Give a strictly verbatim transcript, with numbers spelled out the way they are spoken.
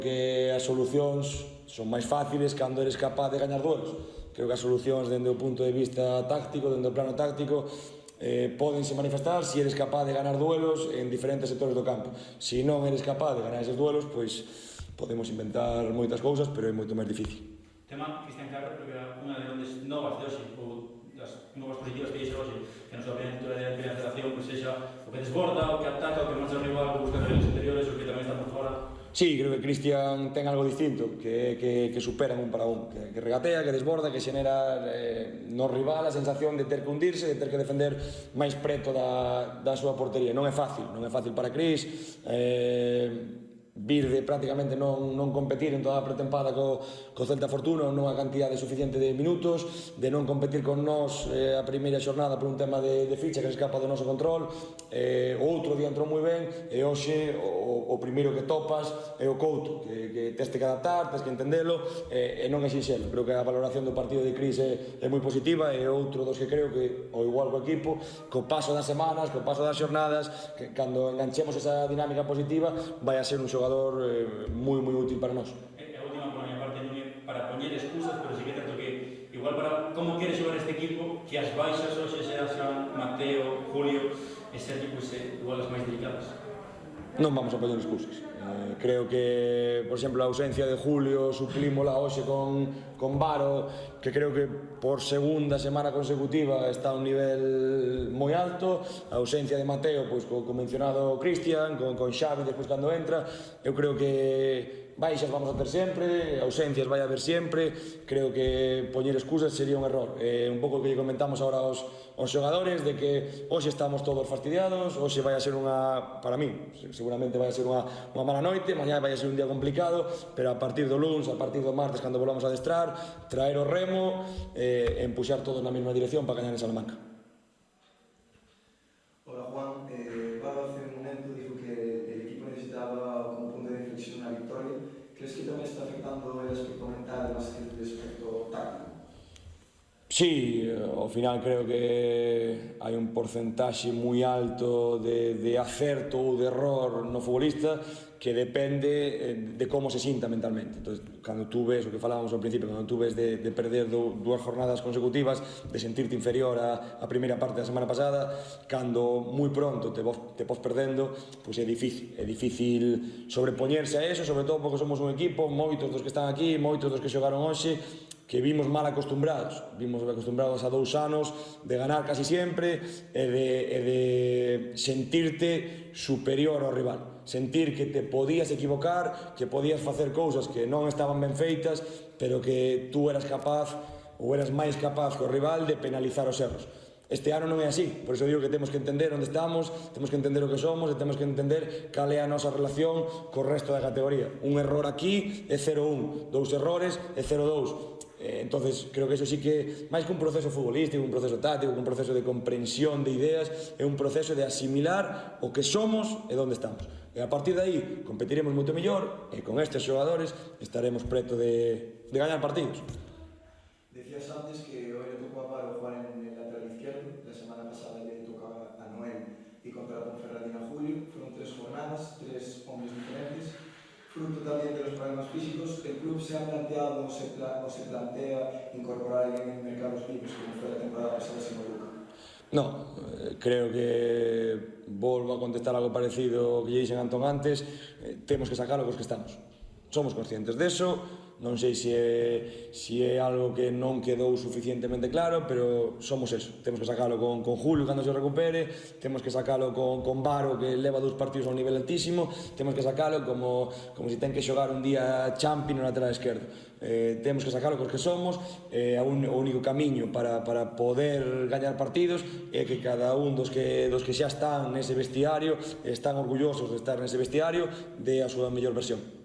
Que as solucións son máis fáciles cando eres capaz de gañar duelos. Creo que as solucións dende o punto de vista táctico, dende o plano táctico, eh, podense manifestar se eres capaz de ganar duelos en diferentes sectores do campo. Se non eres capaz de ganar eses duelos, pois podemos inventar moitas cousas, pero é moito máis difícil. Tema, Cristian Carro, creo que era unha de ondas novas de hoxe, ou das novas positivas que dixe hoxe, que na súa aventura de primeira federación, pois sexa o que desborda, o que ataca, o que marcha o rival, o que busca redes interiores, o que tamén está por fora. Sí, creo que Cristian ten algo distinto, que, que, que superan un para un, que, que regatea, que desborda, que xenera eh, no rival a sensación de ter que hundirse, de ter que defender máis preto da, da súa portería. Non é fácil, non é fácil para Cris, eh, vir de prácticamente non, non competir en toda a pretempada co, co Celta Fortuna nunha cantidade suficiente de minutos, de non competir con nós eh, a primeira xornada por un tema de, de ficha que escapa do noso control. Eh, o outro día entrou moi ben e hoxe o, o primeiro que topas é o Couto, que, que tes que adaptar, tes que entendelo, eh, e non é sinxelo. Creo que a valoración do partido de Cris é, é moi positiva, e outro dos que creo que, ao igual co equipo, co paso das semanas, co paso das xornadas, que cando enganchemos esa dinámica positiva, vai a ser un xogador eh, moi moi útil para nós. E a última por a miña parte non é para poñer excusas, pero sí que tanto que igual para como quere xogar este equipo, que as baixas hoxe sean Mateo, Julio, e Sergio, pois, igual as máis delicadas. Non vamos a poñer excusas. Eh, creo que, por exemplo, a ausencia de Julio suplímola hoxe con, con Varo, que creo que por segunda semana consecutiva está a un nivel moi alto. A ausencia de Mateo, pois, co, co mencionado Cristian, con, con Xavi despois cando entra. Eu creo que baixas vamos a ter sempre, ausencias vai a haber sempre. Creo que poñer excusas sería un error. Eh, un pouco o que comentamos agora aos, aos xogadores, de que hoxe estamos todos fastidiados, hoxe vai a ser unha, para mí, seguramente vai a ser unha, unha mala noite, mañá vai a ser un día complicado, pero a partir do luns, a partir do martes, cando volvamos a adestrar, traer o remo e eh, empuxar todos na mesma dirección para gañar en Salamanca. Hola Juan, eh, Varo hace un momento dijo que el equipo necesitaba como punto de inflexión una victoria. ¿Crees que también está afectando el aspecto mental más que el aspecto táctico? Sí, ao final creo que hai un porcentaxe moi alto de, de acerto ou de error no futbolista que depende de como se sinta mentalmente. Entón, cando tú ves, o que falábamos ao principio, cando tú ves de, de perder do, dúas jornadas consecutivas, de sentirte inferior a, a primeira parte da semana pasada, cando moi pronto te vos, te pos perdendo, pois é difícil, é difícil sobrepoñerse a eso, sobre todo porque somos un equipo, moitos dos que están aquí, moitos dos que xogaron hoxe, que vimos mal acostumbrados, vimos acostumbrados a dous anos de ganar casi sempre e de, e de sentirte superior ao rival, sentir que te podías equivocar, que podías facer cousas que non estaban ben feitas, pero que tú eras capaz ou eras máis capaz co rival de penalizar os erros. Este ano non é así, por iso digo que temos que entender onde estamos, temos que entender o que somos e temos que entender cal é a nosa relación co resto da categoría. Un error aquí é cero un, dous errores é cero dous. Eh, entonces creo que eso sí que, máis que un proceso futbolístico, un proceso táctico, un proceso de comprensión de ideas, é un proceso de asimilar o que somos e onde estamos. E a partir de aí competiremos moito mellor e con estes xogadores estaremos preto de, de gañar partidos. Decías antes que hoy le tocó a Varo jugar en el lateral izquierdo, la semana pasada le tocaba a Noel y contra la Ponferradina Julio, fueron tres jornadas, tres hombres diferentes. Fruto también de los problemas físicos, ¿el club se ha planteado o se, pla o se plantea incorporar a alguien en mercados libres como fue la temporada pasada sin Luca? No, eh, creo que volvo a contestar algo parecido ao que lle dixen Antón antes, eh, temos que sacar os que estamos. Somos conscientes deso, non sei se é, se é algo que non quedou suficientemente claro, pero somos eso. Temos que sacalo con, con Julio cando se recupere, temos que sacalo con, con Varo, que leva dous partidos a un nivel altísimo, temos que sacalo como, como se ten que xogar un día champion no lateral esquerdo. Eh, temos que sacalo cos que somos, eh, un, o único camiño para, para poder gañar partidos é que cada un dos que, dos que xa están nese vestiario, están orgullosos de estar nese vestiario, dé a súa mellor versión.